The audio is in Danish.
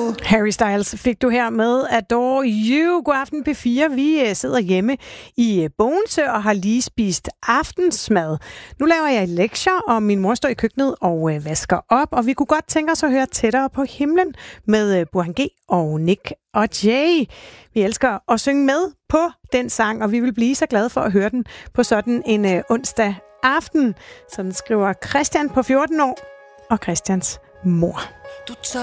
Harry Styles fik du her med Adore You. God aften P4. Vi sidder hjemme i Bogense og har lige spist aftensmad. Nu laver jeg lektier, og min mor står i køkkenet og vasker op. Og vi kunne godt tænke os at høre Tættere på himlen med Burhan G og Nick og Jay. Vi elsker at synge med på den sang, og vi vil blive så glade for at høre den på sådan en onsdag aften. Sådan skriver Christian på 14 år og Christians mor.